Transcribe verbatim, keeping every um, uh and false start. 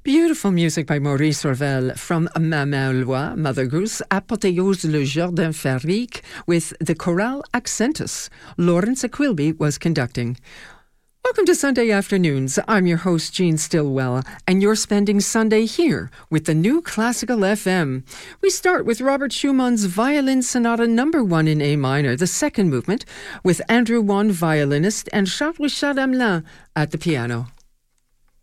Beautiful music by Maurice Ravel from Maman Loi, Mother Goose, Apothéose Le Jardin Férique with the Chorale Accentus. Lawrence Aquilby was conducting. Welcome to Sunday Afternoons. I'm your host, Jean Stillwell, and you're spending Sunday here with the New Classical F M. We start with Robert Schumann's Violin Sonata Number One in A minor, the second movement, with Andrew Won, violinist, and Charles Richard Hamelin at the piano.